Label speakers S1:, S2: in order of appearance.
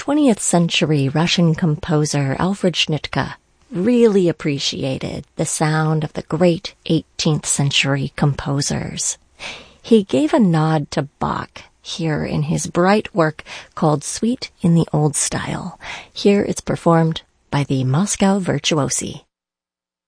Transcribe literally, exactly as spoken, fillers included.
S1: twentieth century Russian composer Alfred Schnittke really appreciated the sound of the great eighteenth century composers. He gave a nod to Bach here in his bright work called Suite in the Old Style. Here it's performed by the Moscow Virtuosi.